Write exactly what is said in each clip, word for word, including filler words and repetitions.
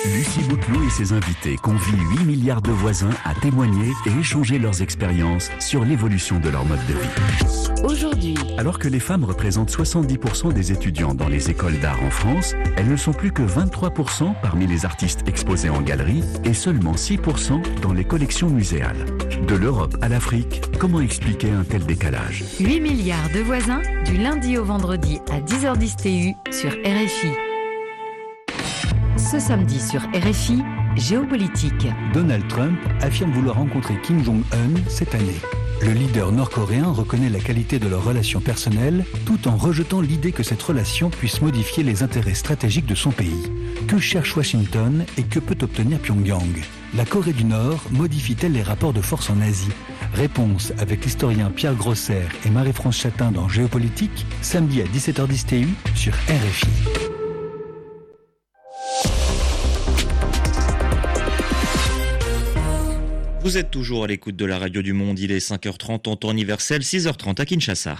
Lucie Bouteloup et ses invités convient huit milliards de voisins à témoigner et échanger leurs expériences sur l'évolution de leur mode de vie. Aujourd'hui, alors que les femmes représentent soixante-dix pour cent des étudiants dans les écoles d'art en France, elles ne sont plus que vingt-trois pour cent parmi les artistes exposés en galerie et seulement six pour cent dans les collections muséales. De l'Europe à l'Afrique, comment expliquer un tel décalage ? huit milliards de voisins, du lundi au vendredi à dix heures dix T U sur R F I. Ce samedi sur R F I, géopolitique. Donald Trump affirme vouloir rencontrer Kim Jong-un cette année. Le leader nord-coréen reconnaît la qualité de leur relation personnelle tout en rejetant l'idée que cette relation puisse modifier les intérêts stratégiques de son pays. Que cherche Washington et que peut obtenir Pyongyang ? La Corée du Nord modifie-t-elle les rapports de force en Asie ? Réponse avec l'historien Pierre Grosser et Marie-France Chatin dans Géopolitique, samedi à dix-sept heures dix T U sur R F I. Vous êtes toujours à l'écoute de la radio du monde, il est cinq heures trente en temps universel, six heures trente à Kinshasa.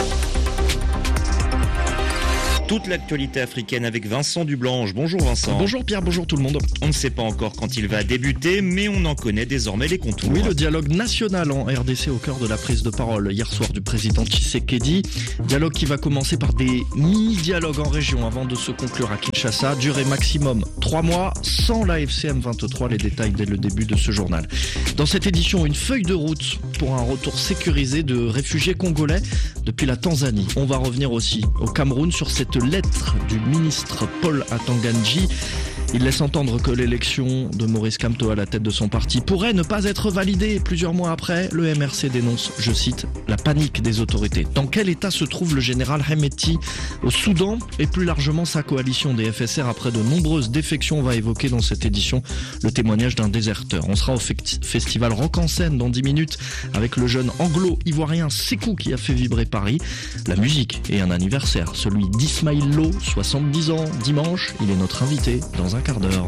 Toute l'actualité africaine avec Vincent Dublanche. Bonjour Vincent. Bonjour Pierre, bonjour tout le monde. On ne sait pas encore quand il va débuter, mais on en connaît désormais les contours. Oui, le dialogue national en R D C au cœur de la prise de parole hier soir du président Tshisekedi. Dialogue qui va commencer par des mini-dialogues en région avant de se conclure à Kinshasa. Durée maximum trois mois, sans la F C M vingt-trois. Les détails dès le début de ce journal. Dans cette édition, une feuille de route pour un retour sécurisé de réfugiés congolais depuis la Tanzanie. On va revenir aussi au Cameroun sur cette lettre du ministre Paul Atanganji. Il laisse entendre que l'élection de Maurice Kamto à la tête de son parti pourrait ne pas être validée. Plusieurs mois après, le M R C dénonce, je cite, la panique des autorités. Dans quel état se trouve le général Hemeti au Soudan et plus largement sa coalition des F S R après de nombreuses défections? On va évoquer dans cette édition le témoignage d'un déserteur. On sera au festival Rock en scène dans dix minutes avec le jeune anglo-ivoirien Sekou qui a fait vibrer Paris. La musique et un anniversaire, celui d'Ismaïl Lo, soixante-dix ans, dimanche. Il est notre invité dans un quart d'heure.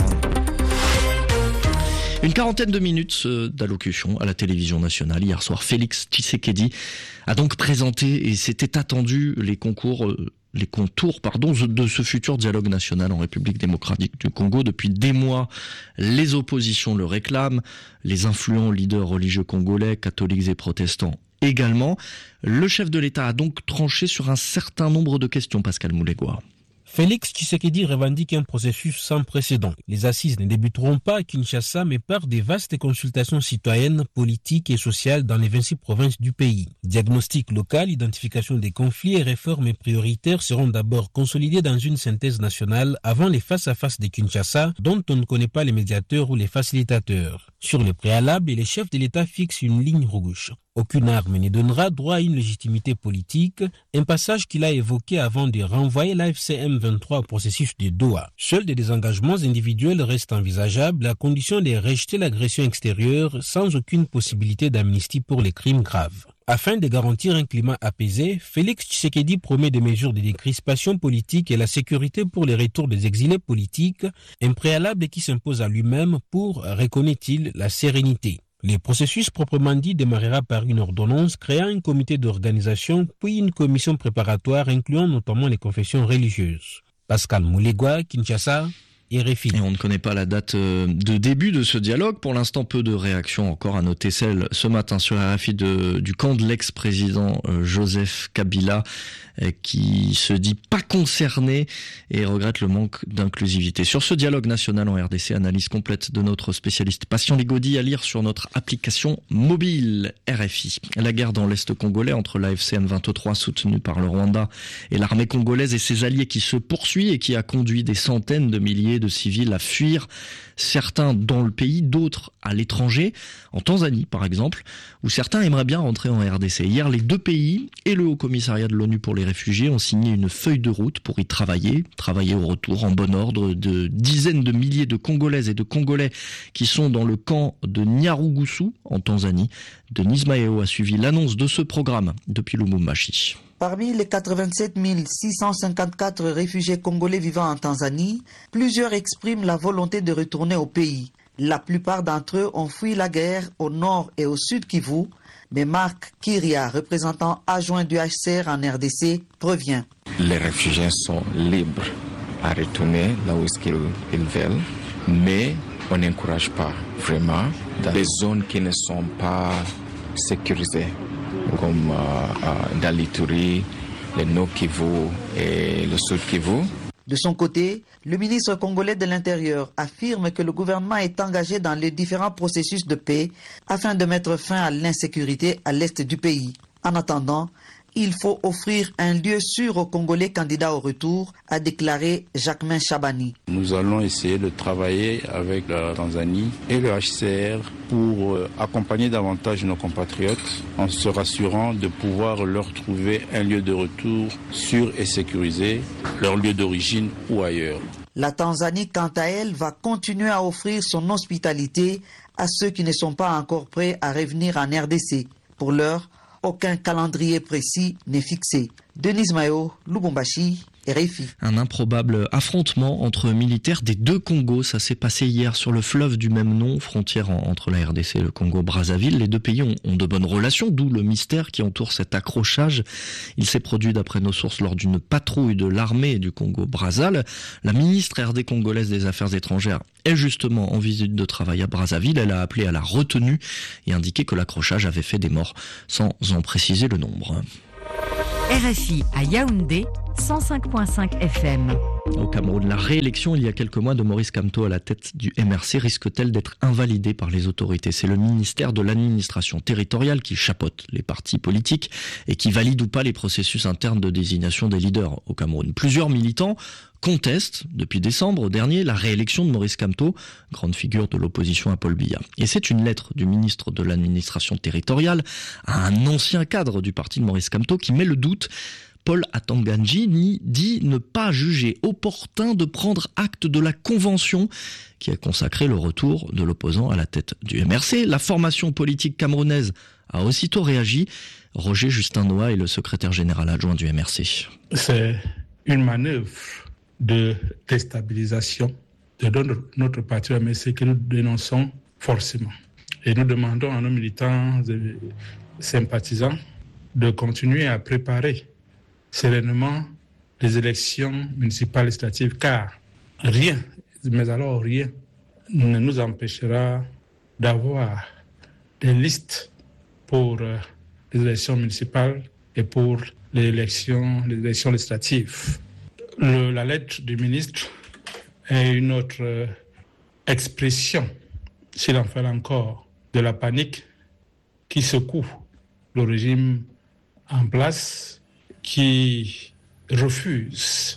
Une quarantaine de minutes d'allocution à la télévision nationale. Hier soir, Félix Tshisekedi a donc présenté, et c'était attendu, les concours, les contours pardon, de ce futur dialogue national en République démocratique du Congo. Depuis des mois, les oppositions le réclament, les influents leaders religieux congolais, catholiques et protestants également. Le chef de l'État a donc tranché sur un certain nombre de questions, Pascal Moulegua. Félix Tshisekedi revendique un processus sans précédent. Les assises ne débuteront pas à Kinshasa, mais par des vastes consultations citoyennes, politiques et sociales dans les vingt-six provinces du pays. Diagnostic local, identification des conflits et réformes prioritaires seront d'abord consolidés dans une synthèse nationale avant les face-à-face de Kinshasa, dont on ne connaît pas les médiateurs ou les facilitateurs. Sur le préalable, les chefs de l'État fixent une ligne rouge. Aucune arme ne donnera droit à une légitimité politique, un passage qu'il a évoqué avant de renvoyer l'A F C M vingt-trois au processus de Doha. Seuls des désengagements individuels restent envisageables à condition de rejeter l'agression extérieure sans aucune possibilité d'amnistie pour les crimes graves. Afin de garantir un climat apaisé, Félix Tshisekedi promet des mesures de décrispation politique et la sécurité pour les retours des exilés politiques, un préalable qui s'impose à lui-même pour, reconnaît-il, la sérénité. Le processus proprement dit démarrera par une ordonnance créant un comité d'organisation puis une commission préparatoire incluant notamment les confessions religieuses. Pascal Moulegua, Kinshasa, R F I. Et on ne connaît pas la date de début de ce dialogue. Pour l'instant, peu de réactions encore, à noter celle ce matin sur R F I de, du camp de l'ex-président Joseph Kabila qui se dit pas concerné et regrette le manque d'inclusivité. Sur ce dialogue national en R D C, analyse complète de notre spécialiste Patient Ligodi à lire sur notre application mobile R F I. La guerre dans l'Est congolais entre la F C M vingt-trois soutenue par le Rwanda et l'armée congolaise et ses alliés qui se poursuit et qui a conduit des centaines de milliers de civils à fuir, certains dans le pays, d'autres à l'étranger, en Tanzanie par exemple, où certains aimeraient bien rentrer en R D C. Hier, les deux pays et le Haut-Commissariat de l'ONU pour les réfugiés ont signé une feuille de route pour y travailler, travailler au retour en bon ordre de dizaines de milliers de Congolaises et de Congolais qui sont dans le camp de Nyarugusu en Tanzanie. Denis Maeo a suivi l'annonce de ce programme depuis Lubumbashi. Parmi les quatre-vingt-sept mille six cent cinquante-quatre réfugiés congolais vivant en Tanzanie, plusieurs expriment la volonté de retourner au pays. La plupart d'entre eux ont fui la guerre au nord et au sud Kivu, mais Marc Kiria, représentant adjoint du H C R en R D C, prévient. Les réfugiés sont libres à retourner là où ils, ils veulent, mais on n'encourage pas vraiment dans les zones qui ne sont pas sécurisées, comme euh, dans l'Ituri, le Nord Kivu et le Sud Kivu. De son côté, le ministre congolais de l'Intérieur affirme que le gouvernement est engagé dans les différents processus de paix afin de mettre fin à l'insécurité à l'est du pays. En attendant, il faut offrir un lieu sûr aux Congolais candidats au retour, a déclaré Jacquemain Chabani. Nous allons essayer de travailler avec la Tanzanie et le H C R pour accompagner davantage nos compatriotes en se rassurant de pouvoir leur trouver un lieu de retour sûr et sécurisé, leur lieu d'origine ou ailleurs. La Tanzanie, quant à elle, va continuer à offrir son hospitalité à ceux qui ne sont pas encore prêts à revenir en R D C. Pour l'heure, aucun calendrier précis n'est fixé. Denis Mayo, Lubumbashi, R F I. Un improbable affrontement entre militaires des deux Congos, ça s'est passé hier sur le fleuve du même nom, frontière entre la R D C et le Congo-Brazzaville. Les deux pays ont, ont de bonnes relations, d'où le mystère qui entoure cet accrochage. Il s'est produit d'après nos sources lors d'une patrouille de l'armée du Congo-Brazzaville. La ministre R D congolaise des Affaires étrangères est justement en visite de travail à Brazzaville. Elle a appelé à la retenue et indiqué que l'accrochage avait fait des morts, sans en préciser le nombre. R F I à Yaoundé, cent cinq virgule cinq F M. Au Cameroun, la réélection il y a quelques mois de Maurice Kamto à la tête du M R C risque-t-elle d'être invalidée par les autorités ? C'est le ministère de l'administration territoriale qui chapeaute les partis politiques et qui valide ou pas les processus internes de désignation des leaders au Cameroun. Plusieurs militants contestent depuis décembre dernier la réélection de Maurice Kamto, grande figure de l'opposition à Paul Biya. Et c'est une lettre du ministre de l'administration territoriale à un ancien cadre du parti de Maurice Kamto qui met le doute. Paul Atanganji dit ne pas juger opportun de prendre acte de la convention qui a consacré le retour de l'opposant à la tête du M R C. La formation politique camerounaise a aussitôt réagi. Roger Justin Noah est le secrétaire général adjoint du M R C. C'est une manœuvre de déstabilisation de notre parti M R C que nous dénonçons forcément. Et nous demandons à nos militants et sympathisants de continuer à préparer sereinement les élections municipales législatives, car rien, mais alors rien, ne nous empêchera d'avoir des listes pour les élections municipales et pour les élections, les élections législatives. Le, la lettre du ministre est une autre euh, expression, s'il en fallait encore, de la panique qui secoue le régime en place, qui refuse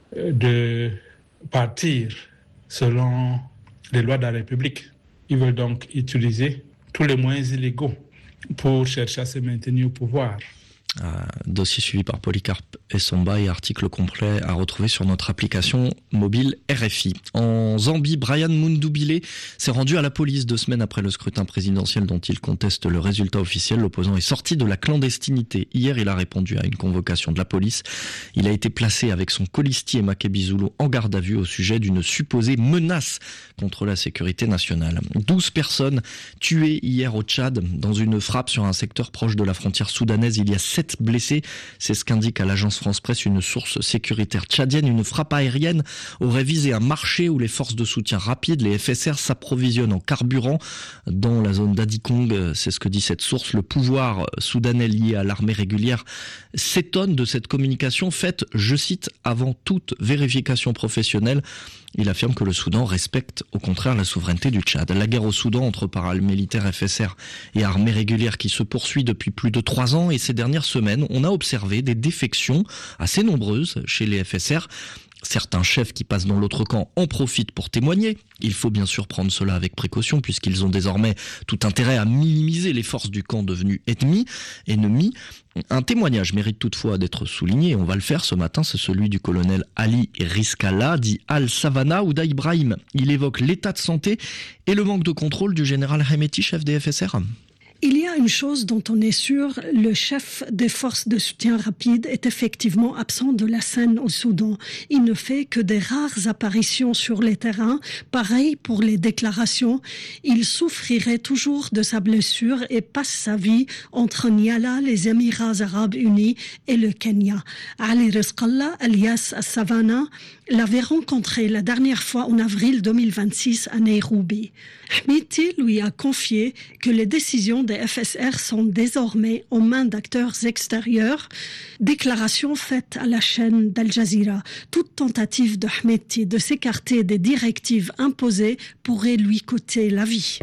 de partir selon les lois de la République. Ils veulent donc utiliser tous les moyens illégaux pour chercher à se maintenir au pouvoir. Un dossier suivi par Polycarpe Essomba et article complet à retrouver sur notre application mobile R F I. En Zambie, Brian Mundubile s'est rendu à la police deux semaines après le scrutin présidentiel dont il conteste le résultat officiel. L'opposant est sorti de la clandestinité. Hier, il a répondu à une convocation de la police. Il a été placé avec son colistier Makebizulu en garde à vue au sujet d'une supposée menace contre la sécurité nationale. douze personnes tuées hier au Tchad dans une frappe sur un secteur proche de la frontière soudanaise. Il y a sept blessés, c'est ce qu'indique à l'agence France-Presse une source sécuritaire tchadienne. Une frappe aérienne aurait visé un marché où les forces de soutien rapide, les F S R, s'approvisionnent en carburant dans la zone d'Adikong. C'est ce que dit cette source. Le pouvoir soudanais lié à l'armée régulière s'étonne de cette communication faite, je cite, avant toute vérification professionnelle. Il affirme que le Soudan respecte au contraire la souveraineté du Tchad. La guerre au Soudan entre paramilitaires F S R et armée régulière qui se poursuit depuis plus de trois ans, et ces dernières semaines, on a observé des défections assez nombreuses chez les F S R. Certains chefs qui passent dans l'autre camp en profitent pour témoigner. Il faut bien sûr prendre cela avec précaution puisqu'ils ont désormais tout intérêt à minimiser les forces du camp devenu ennemis, ennemis. Un témoignage mérite toutefois d'être souligné, et on va le faire ce matin, c'est celui du colonel Ali Riskala, dit Al-Savana Ouda Ibrahim. Il évoque l'état de santé et le manque de contrôle du général Hemeti, chef des F S R. Il y a Une chose dont on est sûr, le chef des forces de soutien rapide est effectivement absent de la scène au Soudan. Il ne fait que des rares apparitions sur les terrains. Pareil pour les déclarations. Il souffrirait toujours de sa blessure et passe sa vie entre Niala, les Émirats arabes unis et le Kenya. Ali Rizqallah, alias Savannah, l'avait rencontré la dernière fois en avril deux mille vingt-six à Nairobi. Hmiti lui a confié que les décisions des F S R sont désormais aux mains d'acteurs extérieurs. Déclaration faite à la chaîne d'Al Jazeera. Toute tentative de Hmiti de s'écarter des directives imposées pourrait lui coûter la vie.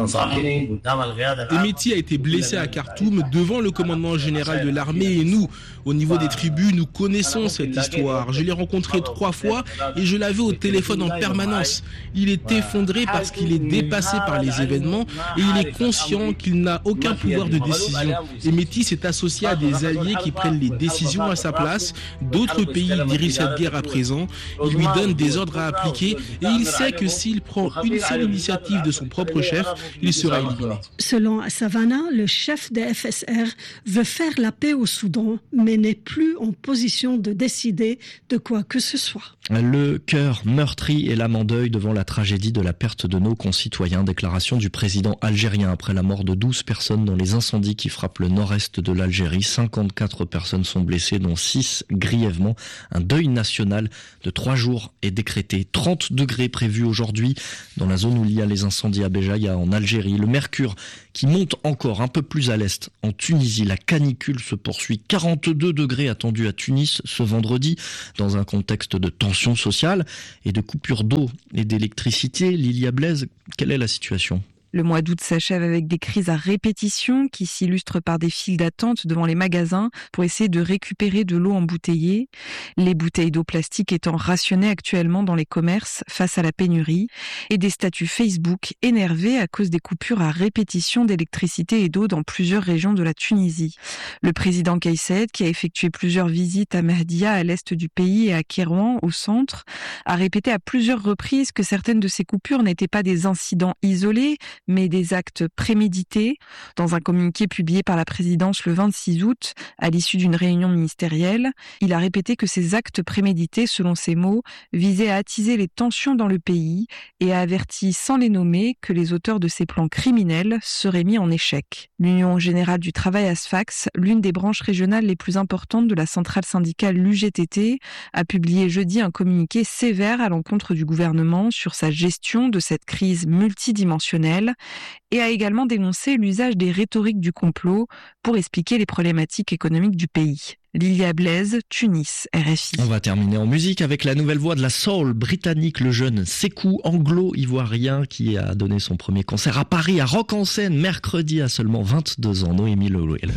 Hmiti a été blessé à Khartoum devant le commandement général de l'armée et nous, au niveau des tribus, nous connaissons cette histoire. Je l'ai rencontré trois fois et je l'avais au téléphone en permanence. Il est effondré parce qu'il est dépassé par les événements et il est conscient qu'il n'a aucun pouvoir de décision. Hmiti s'est associé à des alliés qui prennent les décisions à sa place. D'autres pays dirigent cette guerre à présent. Il lui donne des ordres à appliquer et il sait que s'il prend une seule initiative de son propre chef, il sera éliminé. Selon Savannah, le chef des F S R veut faire la paix au Soudan, mais n'est plus en position de décider de quoi que ce soit. Le cœur meurtri et l'âme en deuil devant la tragédie de la perte de nos concitoyens. Déclaration du président algérien après la mort de douze personnes dans les incendies qui frappent le nord-est de l'Algérie. cinquante-quatre personnes sont blessées, dont six grièvement. Un deuil national de trois jours est décrété. trente degrés prévus aujourd'hui dans la zone où il y a les incendies à Béjaïa en Algérie. Le mercure qui monte encore un peu plus à l'est en Tunisie. La canicule se poursuit. quarante-deux degrés attendus à Tunis ce vendredi dans un contexte de tension sociale et de coupure d'eau et d'électricité. Lilia Blaise, quelle est la situation ? Le mois d'août s'achève avec des crises à répétition qui s'illustrent par des files d'attente devant les magasins pour essayer de récupérer de l'eau embouteillée. Les bouteilles d'eau plastique étant rationnées actuellement dans les commerces face à la pénurie et des statuts Facebook énervés à cause des coupures à répétition d'électricité et d'eau dans plusieurs régions de la Tunisie. Le président Kais Saied, qui a effectué plusieurs visites à Mahdia à l'est du pays et à Kérouan au centre, a répété à plusieurs reprises que certaines de ces coupures n'étaient pas des incidents isolés, mais des actes prémédités. Dans un communiqué publié par la présidence le vingt-six août, à l'issue d'une réunion ministérielle, il a répété que ces actes prémédités, selon ses mots, visaient à attiser les tensions dans le pays et a averti sans les nommer que les auteurs de ces plans criminels seraient mis en échec. L'Union générale du travail à Sfax, l'une des branches régionales les plus importantes de la centrale syndicale l'U G T T, a publié jeudi un communiqué sévère à l'encontre du gouvernement sur sa gestion de cette crise multidimensionnelle et a également dénoncé l'usage des rhétoriques du complot pour expliquer les problématiques économiques du pays. Lilia Blaise, Tunis, R F I. On va terminer en musique avec la nouvelle voix de la soul britannique, le jeune Sekou, anglo-ivoirien, qui a donné son premier concert à Paris, à Rock en Seine, mercredi à seulement vingt-deux ans. Noémie Lowell.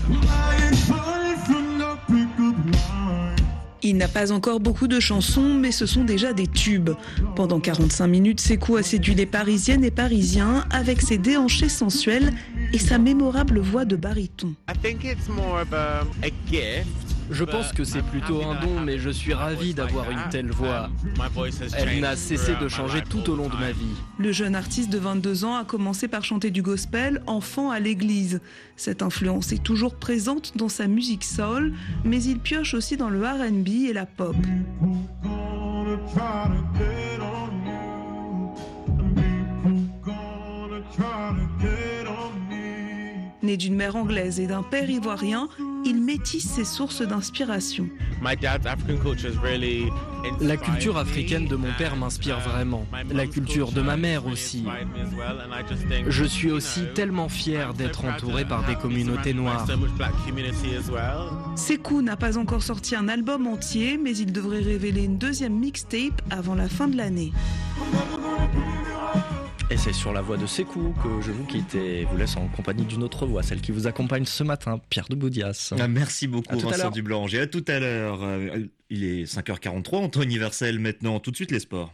Il n'a pas encore beaucoup de chansons, mais ce sont déjà des tubes. Pendant quarante-cinq minutes, Sekou a séduit les Parisiennes et Parisiens avec ses déhanchés sensuels et sa mémorable voix de baryton. Je pense que c'est plutôt un don, mais je suis ravi d'avoir une telle voix. Elle n'a cessé de changer tout au long de ma vie. Le jeune artiste de vingt-deux ans a commencé par chanter du gospel enfant à l'église. Cette influence est toujours présente dans sa musique soul, mais il pioche aussi dans le R and B et la pop. Né d'une mère anglaise et d'un père ivoirien, il métisse ses sources d'inspiration. La culture africaine de mon père m'inspire vraiment. La culture de ma mère aussi. Je suis aussi tellement fier d'être entouré par des communautés noires. Sekou n'a pas encore sorti un album entier, mais il devrait révéler une deuxième mixtape avant la fin de l'année. Et c'est sur la voix de Sekou que je vous quitte et vous laisse en compagnie d'une autre voix, celle qui vous accompagne ce matin, Pierre de Boudias. Merci beaucoup Vincent Dublanche et à tout à l'heure. Il est cinq heures quarante-trois en temps universel maintenant, tout de suite les sports.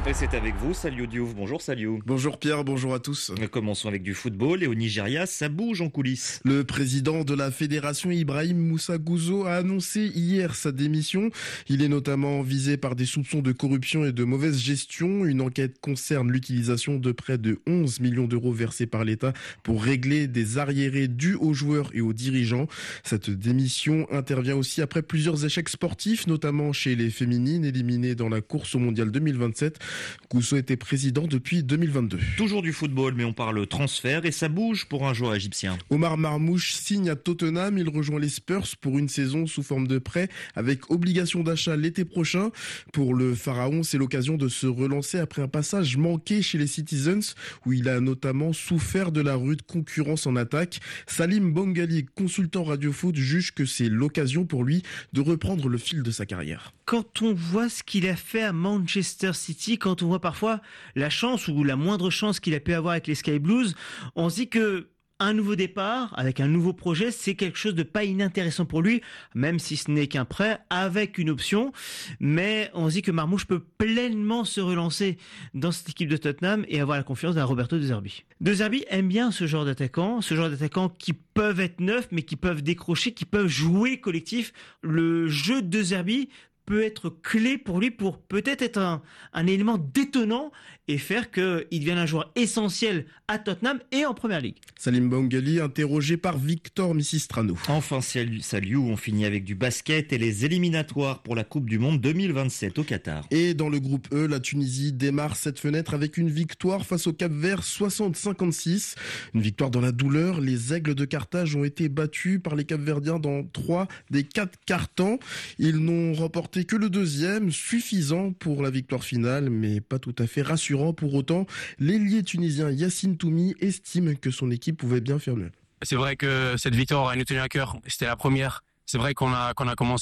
Et c'est avec vous, Saliou Diouf. Bonjour Saliou. Bonjour Pierre, bonjour à tous. Commençons avec du football et au Nigeria, ça bouge en coulisses. Le président de la fédération, Ibrahim Moussa Gouzo, a annoncé hier sa démission. Il est notamment visé par des soupçons de corruption et de mauvaise gestion. Une enquête concerne l'utilisation de près de onze millions d'euros versés par l'État pour régler des arriérés dus aux joueurs et aux dirigeants. Cette démission intervient aussi après plusieurs échecs sportifs, notamment chez les féminines éliminées dans la course au mondial deux mille vingt-sept. Gousso était président depuis deux mille vingt-deux. Toujours du football, mais on parle transfert et ça bouge pour un joueur égyptien. Omar Marmouche signe à Tottenham. Il rejoint les Spurs pour une saison sous forme de prêt avec obligation d'achat l'été prochain. Pour le Pharaon, c'est l'occasion de se relancer après un passage manqué chez les Citizens où il a notamment souffert de la rude concurrence en attaque. Salim Bongali, consultant Radio Foot, juge que c'est l'occasion pour lui de reprendre le fil de sa carrière. Quand on voit ce qu'il a fait à Manchester City, quand on voit parfois la chance ou la moindre chance qu'il a pu avoir avec les Sky Blues, on se dit que un nouveau départ, avec un nouveau projet, c'est quelque chose de pas inintéressant pour lui, même si ce n'est qu'un prêt avec une option. Mais on se dit que Marmouche peut pleinement se relancer dans cette équipe de Tottenham et avoir la confiance d'un Roberto De Zerbi. De Zerbi aime bien ce genre d'attaquants, ce genre d'attaquants qui peuvent être neufs, mais qui peuvent décrocher, qui peuvent jouer collectif. Le jeu de De Zerbi peut être clé pour lui pour peut-être être un, un élément détonnant et faire qu'il devienne un joueur essentiel à Tottenham et en Première Ligue. Salim Bongali, interrogé par Victor Missistrano. Enfin, Saliou, on finit avec du basket et les éliminatoires pour la Coupe du Monde deux mille vingt-sept au Qatar. Et dans le groupe E, la Tunisie démarre cette fenêtre avec une victoire face au Cap-Vert soixante à cinquante-six. Une victoire dans la douleur. Les Aigles de Carthage ont été battus par les Cap-Verdiens dans trois des quatre quarts-temps. Ils n'ont remporté que le deuxième, suffisant pour la victoire finale, mais pas tout à fait rassurant pour autant. L'ailier tunisien Yassine Toumi estime que son équipe pouvait bien faire mieux. C'est vrai que cette victoire a nous tenu à cœur. C'était la première. C'est vrai qu'on a, qu'on a commencé